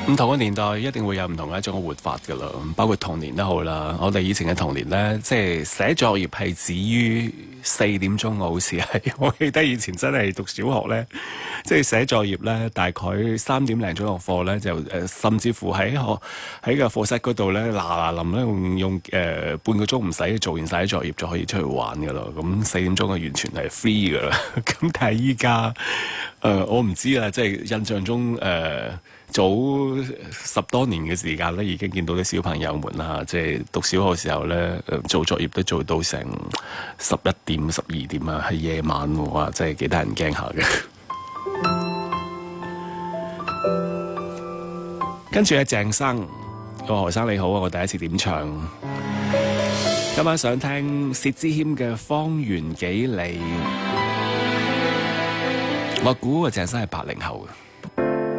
唔同嘅年代一定會有唔同嘅一種活法㗎啦，包括童年都好啦。我哋以前嘅童年呢，即係寫作業係止於4點鐘，我好似係，我記得以前真係讀小學呢，即係寫作業呢，大概3點零鐘落課呢，就甚至乎喺個課室嗰度呢，嗱臨呢用半個鐘唔使做完晒啲作業就可以出去玩㗎啦。咁4點鐘係完全係 free 㗎啦。咁但係依家我唔知啦，即係印象中早10多年嘅時間咧，已經見到啲小朋友們啦，即係讀小學嘅時候咧，做作業都做到成11點、12點啊，係夜晚喎，哇！真係幾得人驚下嘅。跟住係鄭生，何生你好啊，我第一次點唱，今晚想聽薛之謙嘅《方圓幾里》，我估啊鄭生係80後嘅。